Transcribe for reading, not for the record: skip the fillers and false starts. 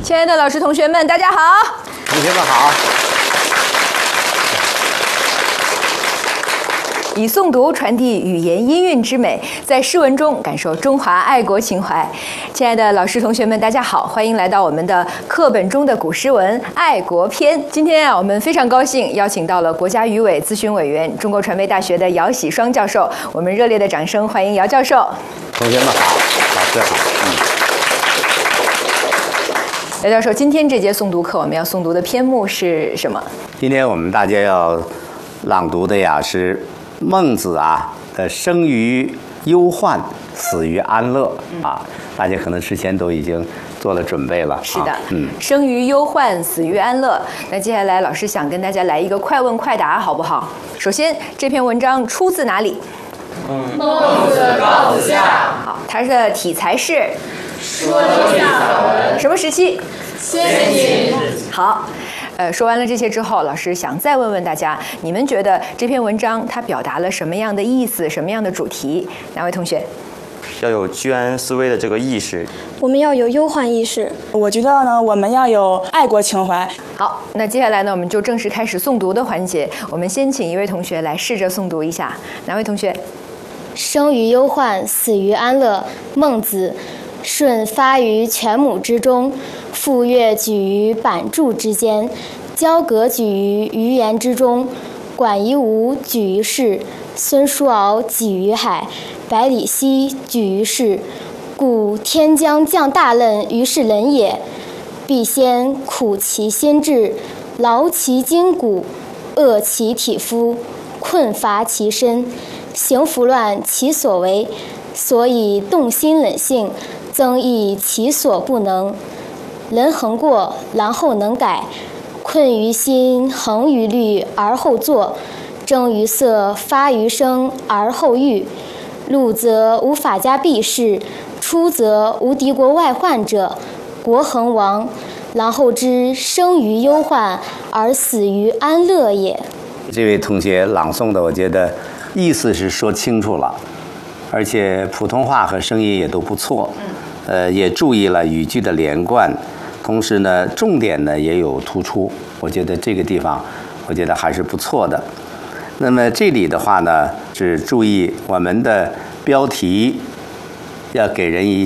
亲爱的老师、同学们，大家好！ 同学们好。 以诵读传递语言音韵之美，在诗文中感受中华爱国情怀。亲爱的老师、同学们，大家好，欢迎来到我们的课本中的古诗文爱国篇。今天我们非常高兴邀请到了国家语委咨询委员、中国传媒大学的姚喜双教授，我们热烈的掌声欢迎姚教授。 同学们好，老师好。 姚教授，今天这节诵读课我们要诵读的篇目是什么？ 今天我们大家要朗读的呀是孟子的生于忧患，死于安乐大家可能之前都已经做了准备了。 是的，生于忧患，死于安乐。那接下来老师想跟大家来一个快问快答，好不好？首先，这篇文章出自哪里？ 孟子告子下。 好，它的题材是说下文。 什么时期？ 先秦。 好。说完了这些之后，老师想再问问大家，你们觉得这篇文章它表达了什么样的意思，什么样的主题？哪位同学？ 要有居安思危的这个意识， 我们要有忧患意识。 我觉得呢，我们要有爱国情怀。 好，那接下来呢，我们就正式开始诵读的环节。我们先请一位同学来试着诵读一下。哪位同学？ 生于忧患，死于安乐。孟子。舜发于犬母之中，傅说举于板柱之间，交葛举于鱼盐之中，管夷吾举于市，孙叔敖举于海，百里奚举于市。故天将降大任于是人也，必先苦其心志，劳其筋骨，饿其体肤，困乏其身，行拂乱其所为，所以动心忍性，增益其所不能。人恒过，然后能改。困于心，恒于虑，而后作；征于色，发于声，而后喻。入则无法家避世，出则无敌国外患者，国恒亡。然后知生于忧患，而死于安乐也。 这位同学朗诵的，我觉得意思是说清楚了，而且普通话和声音也都不错。也注意了语句的连贯，同时呢，重点呢也有突出。我觉得这个地方，我觉得还是不错的。那么这里的话呢，是注意我们的标题要给人一